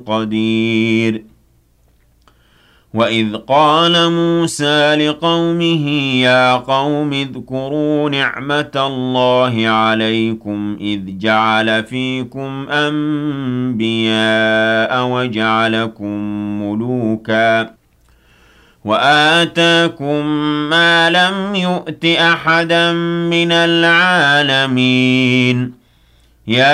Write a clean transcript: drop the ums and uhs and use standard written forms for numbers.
قدير وإذ قال موسى لقومه يا قوم اذكروا نعمة الله عليكم إذ جعل فيكم أنبياء وجعلكم ملوكا وآتاكم ما لم يؤت أحدا من العالمين يا